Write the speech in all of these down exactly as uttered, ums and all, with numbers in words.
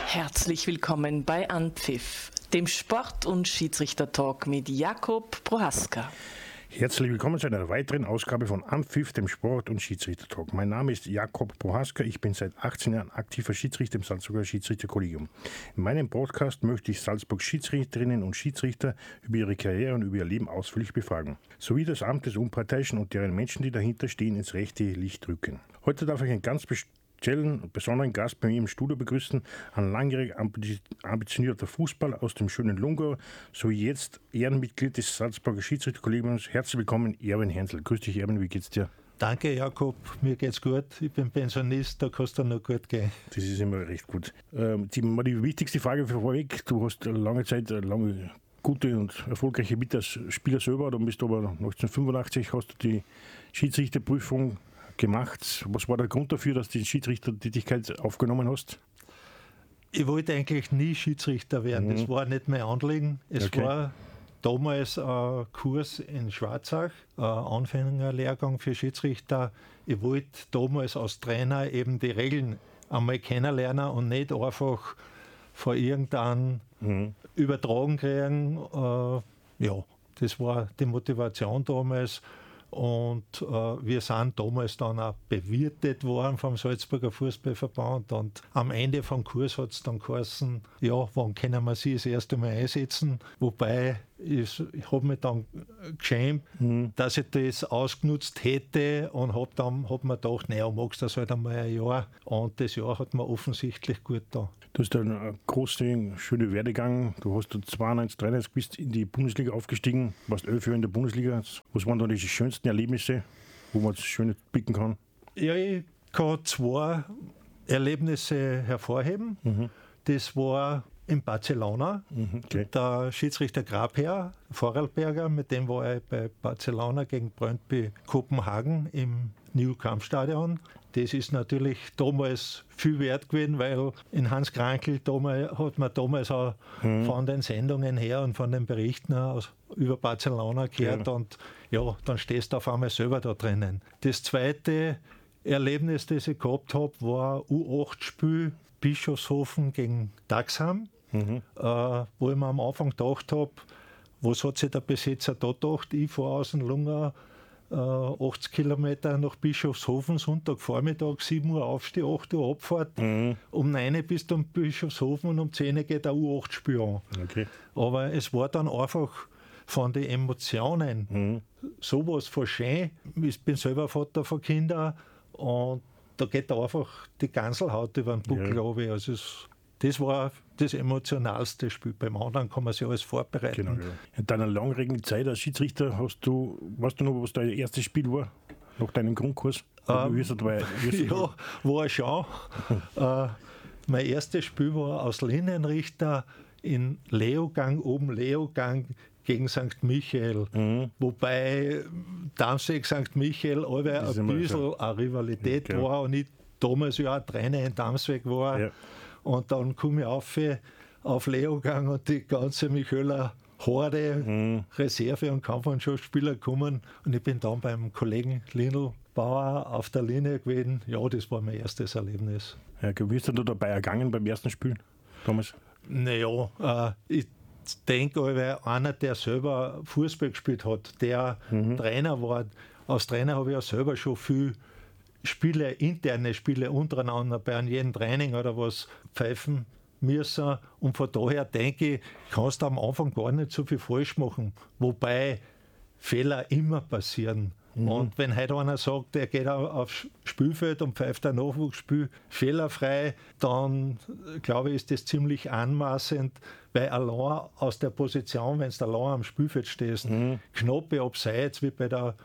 Herzlich willkommen bei Anpfiff, dem Sport- und Schiedsrichter-Talk mit Jakob Prohaska. Herzlich willkommen zu einer weiteren Ausgabe von Anpfiff, dem Sport- und Schiedsrichter-Talk. Mein Name ist Jakob Prohaska, ich bin seit achtzehn Jahren aktiver Schiedsrichter im Salzburger Schiedsrichterkollegium. In meinem Podcast möchte ich Salzburg Schiedsrichterinnen und Schiedsrichter über ihre Karriere und über ihr Leben ausführlich befragen, sowie das Amt des Unparteiischen und deren Menschen, die dahinter stehen, ins rechte Licht rücken. Heute darf ich einen ganz speziellen und besonderen Gast bei mir im Studio begrüßen, ein langjährig ambitionierter Fußballer aus dem schönen Lungau, sowie jetzt Ehrenmitglied des Salzburger Schiedsrichterkollegiums. Herzlich willkommen, Erwin Hensel. Grüß dich, Erwin, wie geht's dir? Danke, Jakob. Mir geht's gut. Ich bin Pensionist, da kann es dann noch gut gehen. Das ist immer recht gut. Ähm, die, die wichtigste Frage für vorweg. Du hast lange Zeit, lange gute und erfolgreiche Mitte als Spieler selber. Du bist aber neunzehnhundertfünfundachtzig, hast du die Schiedsrichterprüfung gemacht. Was war der Grund dafür, dass du die Schiedsrichtertätigkeit aufgenommen hast? Ich wollte eigentlich nie Schiedsrichter werden. Mhm. Das war nicht mein Anliegen. Es okay. war damals ein Kurs in Schwarzach, ein Anfängerlehrgang für Schiedsrichter. Ich wollte damals als Trainer eben die Regeln einmal kennenlernen und nicht einfach von irgendeinem mhm. übertragen kriegen. Ja, das war die Motivation damals. Und äh, wir sind damals dann auch bewirtet worden vom Salzburger Fußballverband und am Ende vom Kurs hat es dann geheißen, ja, wann können wir sie das erste Mal einsetzen? Wobei ich, ich habe mich dann geschämt, mhm. dass ich das ausgenutzt hätte und habe dann hab mir gedacht, naja, magst du das halt einmal ein Jahr. Und das Jahr hat mir offensichtlich gut da. Du hast einen großen, schönen Werdegang. Du hast zweiundneunzig, dreiundneunzig bist in die Bundesliga aufgestiegen, warst elf Jahre in der Bundesliga. Was waren da die schönsten Erlebnisse, wo man das Schöne picken kann? Ja, ich kann zwei Erlebnisse hervorheben. Mhm. Das war in Barcelona. Mhm, okay. Der Schiedsrichter Grabherr, Vorarlberger, mit dem war ich bei Barcelona gegen Brøndby Kopenhagen im New Camp Stadion. Das ist natürlich damals viel wert gewesen, weil in Hans Krankl damals, hat man damals auch mhm. von den Sendungen her und von den Berichten aus über Barcelona gehört. Ja. Und ja, dann stehst du auf einmal selber da drinnen. Das zweite Erlebnis, das ich gehabt habe, war U acht Spiel Bischofshofen gegen Daxam, mhm. äh, wo ich mir am Anfang gedacht habe, was hat sich der Besitzer da gedacht? Ich fahre aus dem Lungau äh, achtzig Kilometer nach Bischofshofen, Sonntagvormittag, sieben Uhr aufstehe, acht Uhr Abfahrt, mhm. um neun Uhr bist du um Bischofshofen und um zehn Uhr geht der U acht Spiel an. Okay. Aber es war dann einfach von den Emotionen mhm. sowas von schön. Ich bin selber Vater von Kindern und da geht da einfach die Ganselhaut über den Buckel ja. runter. Also es, das war das emotionalste Spiel. Beim anderen kann man sich alles vorbereiten. Genau, ja. In deiner langjährigen Zeit als Schiedsrichter hast du, weißt du noch, was dein erstes Spiel war? Nach deinem Grundkurs? Ähm, wie dabei, ja, war schon. äh, mein erstes Spiel war als Linienrichter in Leogang, oben Leogang, gegen Sankt Michael. Mhm. Wobei Darmstadt Sankt Michael aber ein bisschen eine Rivalität ja, war und ich damals ja auch Trainer in Darmstadt war. Ja. Und dann komme ich auf, auf Leogang und die ganze Michaeler Horde, mhm. Reserve- und Kampfmannschaftsspieler kommen. Und ich bin dann beim Kollegen Lindl Bauer auf der Linie gewesen. Ja, das war mein erstes Erlebnis. Ja, wie bist du da dabei ergangen beim ersten Spiel damals? Naja, äh, ich denke, weil einer, der selber Fußball gespielt hat, der mhm. Trainer war, als Trainer habe ich ja selber schon viel Spiele, interne Spiele untereinander bei jedem Training oder was pfeifen müssen. Und von daher denke ich, kannst du am Anfang gar nicht so viel falsch machen. Wobei Fehler immer passieren. Mhm. Und wenn heute einer sagt, er geht aufs Spielfeld und pfeift ein Nachwuchsspiel fehlerfrei, dann glaube ich, ist das ziemlich anmaßend, weil allein aus der Position, wenn du allein am Spielfeld stehst, mhm. knappe Abseits wie bei der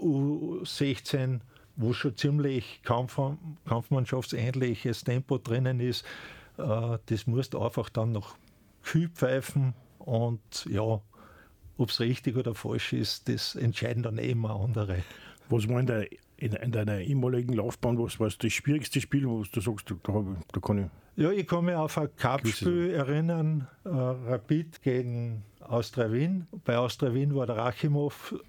U sechzehn, wo schon ziemlich Kampf, kampfmannschaftsähnliches Tempo drinnen ist, äh, das musst du einfach dann noch kühl pfeifen und ja, ob es richtig oder falsch ist, das entscheiden dann eh immer andere. Was war in, der, in, in deiner ehemaligen Laufbahn, was war das schwierigste Spiel, wo du sagst, da, da kann ich... Ja, ich kann mich auf ein Cup-Spiel erinnern, äh, Rapid gegen Austria Wien. Bei Austria Wien war der Rachimov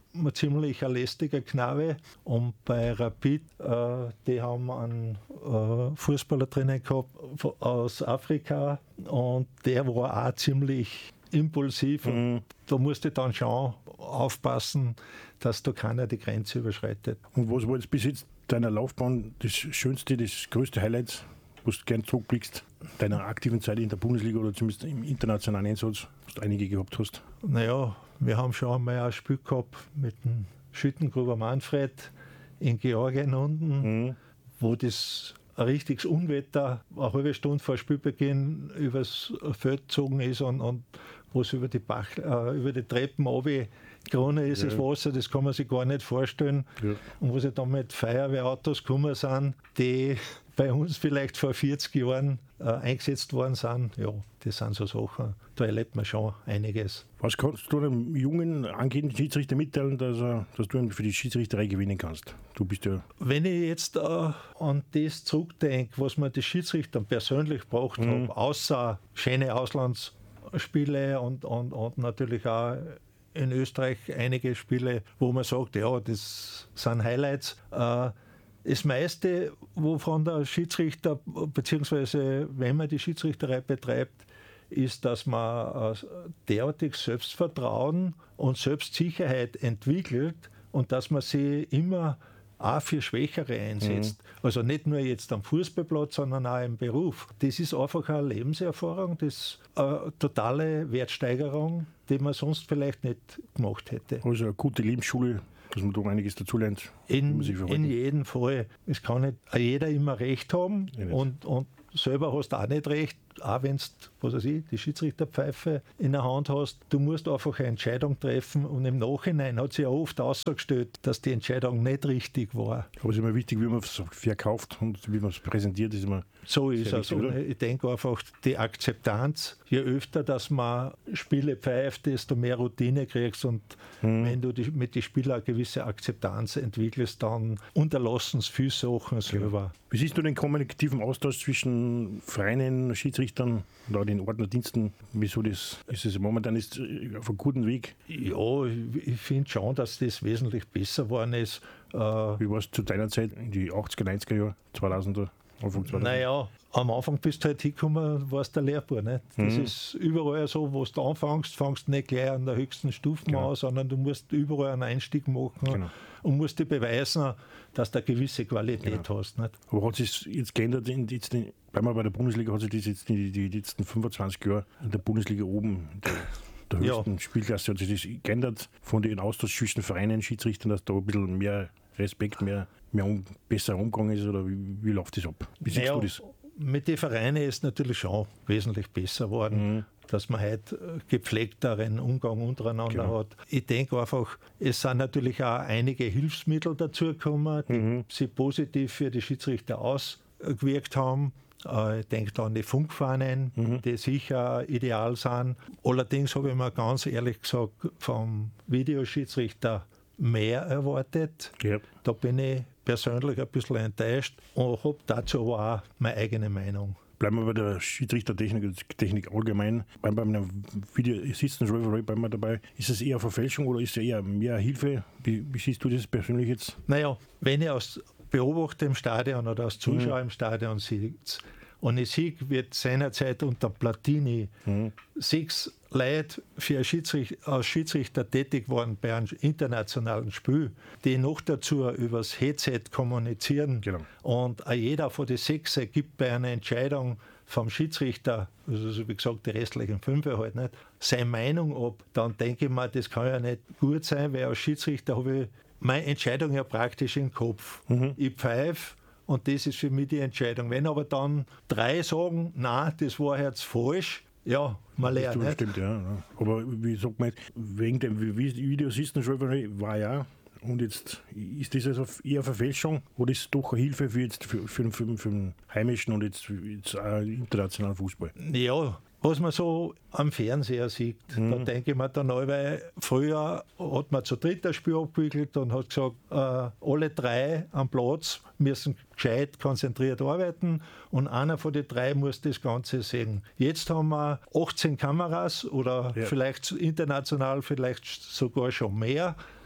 ein ziemlich ein lästiger Knabe. Und bei Rapid, äh, die haben einen äh, Fußballer drinnen gehabt aus Afrika und der war auch ziemlich impulsiv. Mhm. Und da musste ich dann schon aufpassen, dass da keiner die Grenze überschreitet. Und was war jetzt bis jetzt deiner Laufbahn das schönste, das größte Highlight, wo du gern zurückblickst, deiner aktiven Zeit in der Bundesliga oder zumindest im internationalen Einsatz, was du einige gehabt hast? Naja, wir haben schon einmal ein Spiel gehabt mit dem Schüttengruber Manfred in Georgien unten, mhm. wo das ein richtiges Unwetter eine halbe Stunde vor Spielbeginn übers Feld gezogen ist und, und wo es über die, Bach, äh, über die Treppen runtergegangen ist, ja. Das Wasser, das kann man sich gar nicht vorstellen. Ja. Und wo sie dann mit Feuerwehrautos gekommen sind, die bei uns vielleicht vor vierzig Jahren äh, eingesetzt worden sind. Ja, das sind so Sachen, da erlebt man schon einiges. Was kannst du einem jungen, angehenden Schiedsrichter mitteilen, dass, er, dass du ihn für die Schiedsrichterei gewinnen kannst? Du bist ja... Wenn ich jetzt äh, an das zurückdenke, was man die Schiedsrichter persönlich braucht mhm. haben, außer schöne Auslandsspiele und, und, und natürlich auch in Österreich einige Spiele, wo man sagt, ja, das sind Highlights. Äh, Das meiste, wovon der Schiedsrichter, beziehungsweise wenn man die Schiedsrichterei betreibt, ist, dass man derartig Selbstvertrauen und Selbstsicherheit entwickelt und dass man sie immer auch für Schwächere einsetzt. Mhm. Also nicht nur jetzt am Fußballplatz, sondern auch im Beruf. Das ist einfach eine Lebenserfahrung, das ist eine totale Wertsteigerung, die man sonst vielleicht nicht gemacht hätte. Also eine gute Lebensschule, dass man da einiges dazulernt. In, in jedem Fall. Es kann nicht jeder immer Recht haben und, und selber hast du auch nicht recht, auch wenn du, was weiß ich, die Schiedsrichterpfeife in der Hand hast. Du musst einfach eine Entscheidung treffen und im Nachhinein hat sich ja oft ausgestellt, dass die Entscheidung nicht richtig war. Aber es ist immer wichtig, wie man es verkauft und wie man es präsentiert. Ist immer so ist es. Und ich denke einfach, die Akzeptanz, je öfter, dass man Spiele pfeift, desto mehr Routine kriegst und hm. wenn du die, mit den Spielern eine gewisse Akzeptanz entwickelst, dann unterlassen es viele Sachen selber. Ja. Wie siehst du den kommunikativen Austausch zwischen Vereinen, Schiedsrichtern und auch den Ordnerdiensten? Wieso das ist es momentan ist auf einem guten Weg? Ja, ich finde schon, dass das wesentlich besser geworden ist. Wie war es zu deiner Zeit, in die achtziger, neunziger Jahre, zweitausender, Anfang zweitausender? Naja, am Anfang bist du halt hingekommen, warst der Lehrbar. Nicht? Das mhm. ist überall so, wo du anfängst, fängst du nicht gleich an der höchsten Stufe genau. an, sondern du musst überall einen Einstieg machen genau. und musst dir beweisen, dass du eine gewisse Qualität genau. hast. Nicht? Aber hat sich jetzt geändert, in, jetzt in, bei mir bei der Bundesliga hat sich das jetzt die, die letzten fünfundzwanzig Jahre in der Bundesliga oben, der, der höchsten ja. Spielklasse, hat sich das geändert von den Austausch zwischen Vereinen, Schiedsrichtern, dass da ein bisschen mehr Respekt, mehr, mehr um, besser umgegangen ist, oder wie, wie läuft das ab? Wie siehst naja, du das? Mit den Vereinen ist natürlich schon wesentlich besser geworden, mhm. dass man halt gepflegteren Umgang untereinander genau. hat. Ich denke einfach, es sind natürlich auch einige Hilfsmittel dazugekommen, die mhm. sich positiv für die Schiedsrichter ausgewirkt haben. Ich denke da an die Funkfahnen, mhm. die sicher ideal sind. Allerdings habe ich mir ganz ehrlich gesagt vom Videoschiedsrichter mehr erwartet. Ja. Da bin ich persönlich ein bisschen enttäuscht und habe dazu aber auch meine eigene Meinung. Bleiben wir bei der Schiedsrichtertechnik Technik allgemein. Bei einem Video Assistant Referee bei mir dabei. Ist es eher Verfälschung oder ist es eher mehr Hilfe? Wie, wie siehst du das persönlich jetzt? Naja, wenn ich als Beobachter im Stadion oder als Zuschauer mhm. im Stadion sitze und ich sehe, wird seinerzeit unter Platini mhm. sechs Leute für ein Schiedsrichter, als Schiedsrichter tätig waren bei einem internationalen Spiel, die noch dazu übers Headset kommunizieren. Genau. Und jeder von den sechs gibt bei einer Entscheidung vom Schiedsrichter, also wie gesagt, die restlichen fünf halt nicht, seine Meinung ab. Dann denke ich mir, das kann ja nicht gut sein, weil als Schiedsrichter habe ich meine Entscheidung ja praktisch im Kopf. Mhm. Ich pfeife und das ist für mich die Entscheidung. Wenn aber dann drei sagen, nein, das war jetzt falsch, ja, man lernt nicht. Stimmt, ja. Aber wie sagt man, wegen dem Videoassistent-Referee war ja, und jetzt ist das also eher Verfälschung oder ist es doch eine Hilfe für, jetzt, für, für, für, für den heimischen und jetzt, jetzt auch internationalen Fußball? Ja, was man so am Fernseher sieht, mhm. da denke ich mir dann auch, weil früher hat man zu dritt ein Spiel abgewickelt und hat gesagt, äh, alle drei am Platz müssen gescheit konzentriert arbeiten und einer von den drei muss das Ganze sehen. Jetzt haben wir achtzehn Kameras oder ja. vielleicht international vielleicht sogar schon mehr.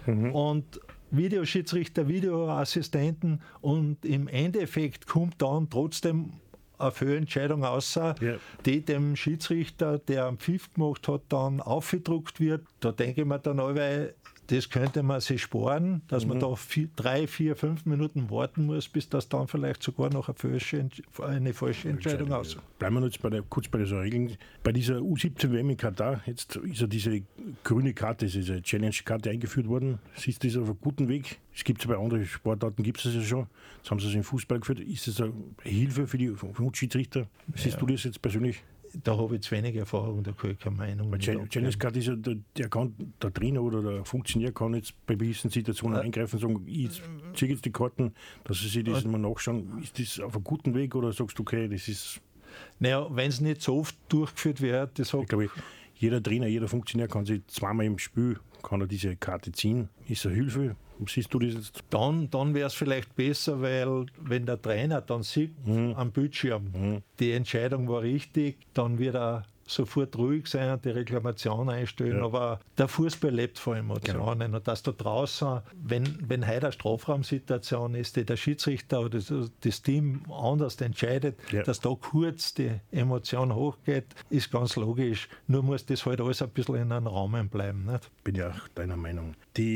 mhm. und Videoschiedsrichter, Videoassistenten und im Endeffekt kommt dann trotzdem eine Fehlentscheidung raus, ja. die dem Schiedsrichter, der einen Pfiff gemacht hat, dann aufgedruckt wird. Da denke ich mir dann allweil, das könnte man sich sparen, dass mhm. man da vier, drei, vier, fünf Minuten warten muss, bis das dann vielleicht sogar noch eine falsche, eine falsche Entscheidung aus. Bleiben wir jetzt bei der, kurz bei dieser Regeln. Bei dieser U siebzehn W M in Katar, jetzt ist ja diese grüne Karte, diese Challenge-Karte eingeführt worden. Siehst du das auf einem guten Weg? Es gibt es ja bei anderen Sportarten, gibt es das ja schon. Jetzt haben sie es im Fußball geführt. Ist das eine Hilfe für die Schiedsrichter? Siehst ja. du das jetzt persönlich? Da habe ich zu wenig Erfahrung, da kann ich keine Meinung mehr. Challenge Card ist ja, der, der, kann, der Trainer oder der Funktionär kann jetzt bei gewissen Situationen äh, eingreifen und sagen, ich ziehe jetzt die Karten, dass sie sich das äh, mal nachschauen. Ist das auf einem guten Weg oder sagst du, okay, das ist... Naja, wenn es nicht so oft durchgeführt wird, das ich glaube, jeder Trainer, jeder Funktionär kann sich zweimal im Spiel kann er diese Karte ziehen. Ist eine Hilfe? Siehst du das jetzt? Dann, dann wäre es vielleicht besser, weil wenn der Trainer dann sieht mhm. am Bildschirm, mhm. die Entscheidung war richtig, dann wird er sofort ruhig sein und die Reklamation einstellen. Ja. Aber der Fußball lebt von Emotionen. Genau. Und dass da draußen, wenn, wenn heute eine Strafraumsituation ist, die der Schiedsrichter oder das, das Team anders entscheidet, ja. dass da kurz die Emotion hochgeht, ist ganz logisch. Nur muss das halt alles ein bisschen in einem Rahmen bleiben. Nicht? Bin ja auch deiner Meinung.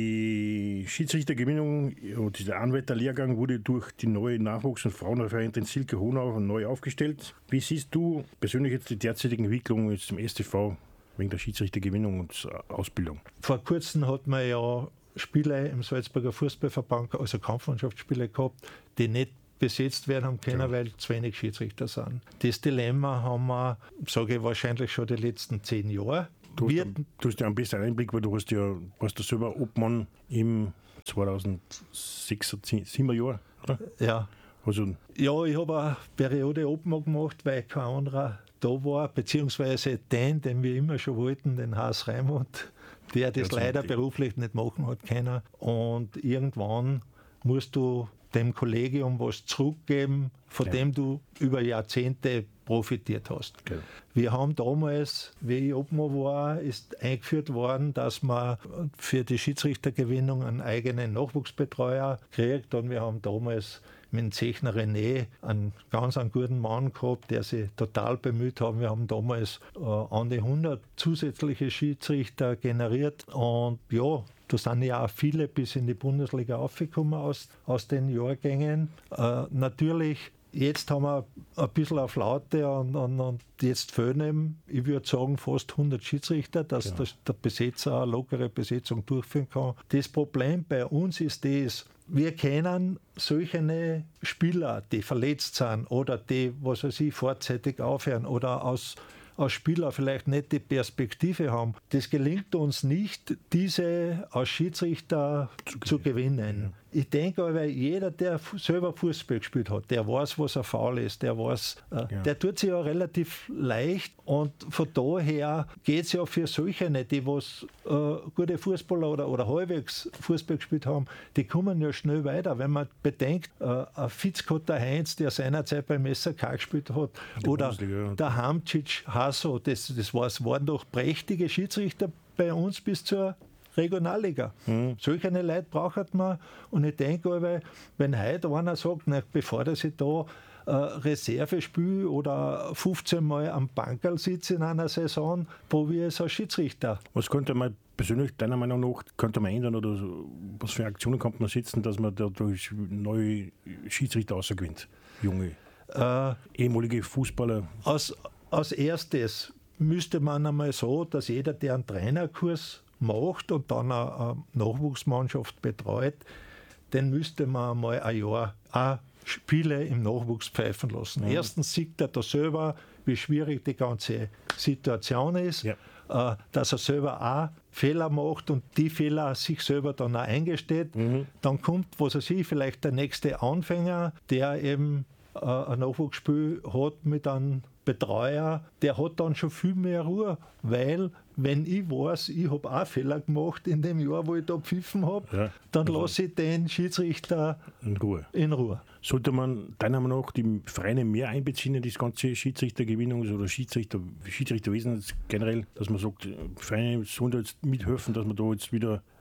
Die Schiedsrichtergewinnung und dieser Anwärterlehrgang wurde durch die neue Nachwuchs- und Frauenreferentin Silke Honau neu aufgestellt. Wie siehst du persönlich jetzt die derzeitige Entwicklung jetzt im S T V wegen der Schiedsrichtergewinnung und Ausbildung? Vor kurzem hat man ja Spiele im Salzburger Fußballverband, also Kampfmannschaftsspiele gehabt, die nicht besetzt werden haben können, ja. weil zu wenig Schiedsrichter sind. Das Dilemma haben wir, sage ich, wahrscheinlich schon die letzten zehn Jahre. Du hast, du hast ja einen besseren Einblick, weil du hast ja warst du selber Obmann im zweitausendsechs, sieben Jahr, oder? Ja. Also ja, ich habe eine Periode Obmann gemacht, weil kein anderer da war, beziehungsweise den, den wir immer schon wollten, den Haas Raimund, der das ja, leider beruflich nicht machen hat können. Und irgendwann musst du dem Kollegium was zurückgeben, von ja. dem du über Jahrzehnte profitiert hast. Okay. Wir haben damals, wie ich Obmann war, ist eingeführt worden, dass man für die Schiedsrichtergewinnung einen eigenen Nachwuchsbetreuer kriegt. Und wir haben damals mit dem Zechner René einen ganz einen guten Mann gehabt, der sich total bemüht hat. Wir haben damals äh, an die hundert zusätzliche Schiedsrichter generiert. Und ja, da sind ja auch viele bis in die Bundesliga aufgekommen aus, aus den Jahrgängen. Äh, natürlich, jetzt haben wir ein bisschen auf Laute und, und, und jetzt fehlen eben, ich würde sagen, fast hundert Schiedsrichter, dass ja. der, der Besetzer eine lockere Besetzung durchführen kann. Das Problem bei uns ist das, wir kennen solche Spieler, die verletzt sind oder die, was weiß ich, vorzeitig aufhören oder aus als Spieler vielleicht nicht die Perspektive haben. Das gelingt uns nicht, diese als Schiedsrichter zu, zu gewinnen. Ja. Ich denke aber, jeder, der selber Fußball gespielt hat, der weiß, was ein Foul ist, der weiß, äh, ja. der tut sich ja relativ leicht und von daher geht es ja für solche, die was äh, gute Fußballer oder, oder halbwegs Fußball gespielt haben, die kommen ja schnell weiter. Wenn man bedenkt, äh, ein Fitzkotter Heinz, der seinerzeit beim S R K gespielt hat, die oder Bundesliga. Der Hamcic Hasso, das, das waren doch prächtige Schiedsrichter bei uns bis zur Regionalliga. Mhm. Solche Leute braucht man. Und ich denke aber, wenn heute einer sagt, na, bevor dass ich da äh, Reserve spiele oder fünfzehn Mal am Bankerl sitze in einer Saison, probiere ich es als Schiedsrichter. Was könnte man persönlich deiner Meinung nach könnte man ändern oder was für Aktionen kann man setzen, dass man dadurch neue Schiedsrichter außergewinnt? Junge, äh, ehemalige Fußballer. Als, als erstes müsste man einmal so, dass jeder, der einen Trainerkurs macht und dann eine Nachwuchsmannschaft betreut, den müsste man mal ein Jahr auch Spiele im Nachwuchs pfeifen lassen. Mhm. Erstens sieht er da selber, wie schwierig die ganze Situation ist, ja. äh, dass er selber auch Fehler macht und die Fehler sich selber dann auch eingesteht. Mhm. Dann kommt, was weiß ich, vielleicht der nächste Anfänger, der eben äh, ein Nachwuchsspiel hat mit einem Betreuer, der hat dann schon viel mehr Ruhe, weil wenn ich weiß, ich habe auch Fehler gemacht in dem Jahr, wo ich da gepfiffen habe, ja, dann also lasse ich den Schiedsrichter in Ruhe. in Ruhe. Sollte man deiner Meinung nach die Vereine mehr einbeziehen in das ganze Schiedsrichtergewinnung oder Schiedsrichter, Schiedsrichterwesen generell, dass man sagt, Vereine sollen da jetzt mithelfen, dass man da jetzt wieder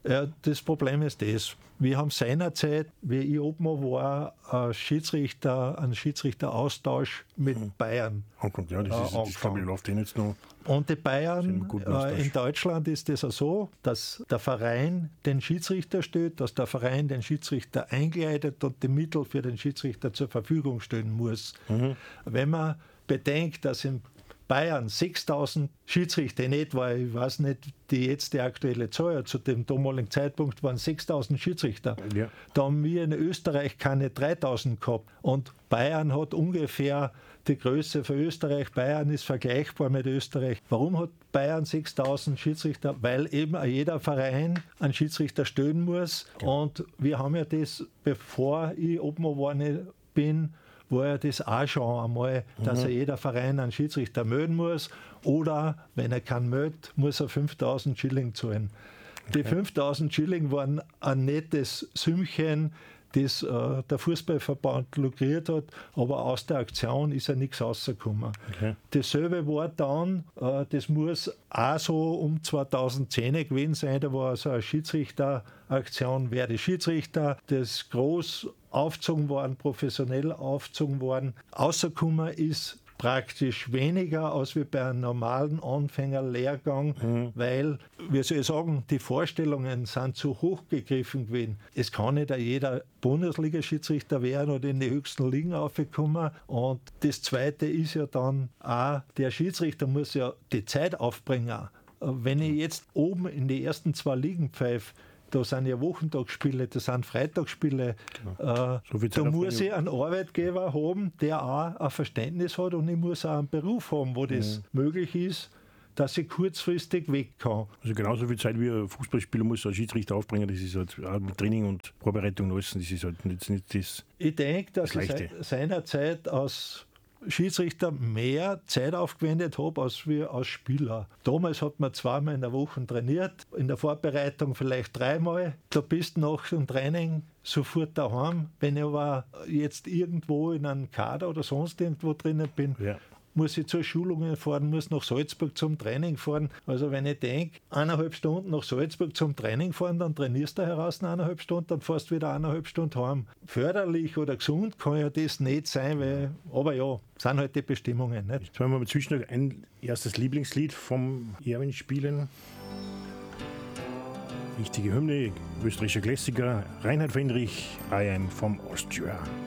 Ja, das Problem ist das. Wir haben seinerzeit, wie ich oben war, einen Schiedsrichter, einen Schiedsrichteraustausch mit mhm. Bayern. Und ja, das, ist, äh, das glaube ich, läuft eh jetzt noch. Und die Bayern, äh, in Deutschland ist es das so, dass der Verein den Schiedsrichter stellt, dass der Verein den Schiedsrichter einkleidet und die Mittel für den Schiedsrichter zur Verfügung stellen muss. Mhm. Wenn man bedenkt, dass in Bayern sechstausend Schiedsrichter in etwa, ich weiß nicht, die jetzt die aktuelle Zahl, zu dem damaligen Zeitpunkt waren sechstausend Schiedsrichter. Ja. Da haben wir in Österreich keine dreitausend gehabt. Und Bayern hat ungefähr die Größe für Österreich. Bayern ist vergleichbar mit Österreich. Warum hat Bayern sechstausend Schiedsrichter? Weil eben jeder Verein einen Schiedsrichter stellen muss. Ja. Und wir haben ja das, bevor ich oben geworden bin, war ja das auch schon einmal, dass mhm. jeder Verein einen Schiedsrichter melden muss oder, wenn er keinen meldet, muss er fünftausend Schilling zahlen. Okay. Die fünftausend Schilling waren ein nettes Sümmchen, das äh, der Fußballverband lukriert hat, aber aus der Aktion ist ja nichts rausgekommen. Okay. Dasselbe war dann, äh, das muss auch so um zweitausendzehn gewesen sein, da war so eine Schiedsrichteraktion, wer die Schiedsrichter, das groß aufgezogen worden, professionell aufgezogen worden. Rausgekommen ist praktisch weniger als wie bei einem normalen Anfängerlehrgang, mhm. weil, wie soll ich sagen, die Vorstellungen sind zu hoch gegriffen gewesen. Es kann nicht jeder Bundesliga-Schiedsrichter werden oder in die höchsten Ligen aufkommen. Und das Zweite ist ja dann auch, der Schiedsrichter muss ja die Zeit aufbringen. Wenn ich jetzt oben in die ersten zwei Ligen pfeife, da sind ja Wochentagsspiele, das sind Freitagsspiele. Genau. Äh, so da muss ich einen Arbeitgeber haben, der auch ein Verständnis hat und ich muss auch einen Beruf haben, wo das mhm. möglich ist, dass ich kurzfristig weg kann. Also genauso viel Zeit wie ein Fußballspieler muss ein Schiedsrichter aufbringen, das ist halt auch mit Training und Vorbereitung und alles, das ist halt nicht, nicht das Ich denke, dass das ich seinerzeit als Schiedsrichter mehr Zeit aufgewendet habe als wir als Spieler. Damals hat man zweimal in der Woche trainiert, in der Vorbereitung vielleicht dreimal. Da bist du nach dem Training sofort daheim. Wenn ich aber jetzt irgendwo in einem Kader oder sonst irgendwo drinnen bin, ja. muss ich zur Schulungen fahren, muss nach Salzburg zum Training fahren. Also wenn ich denke, eineinhalb Stunden nach Salzburg zum Training fahren, dann trainierst du heraus eineinhalb Stunden, dann fährst du wieder eineinhalb Stunden heim. Förderlich oder gesund kann ja das nicht sein, weil, aber ja, sind halt die Bestimmungen. Nicht? Jetzt wollen wir mal zwischendurch ein erstes Lieblingslied vom Erwin spielen. Wichtige Hymne, österreichischer Klassiker, Reinhard Fendrich, I Am from Austria.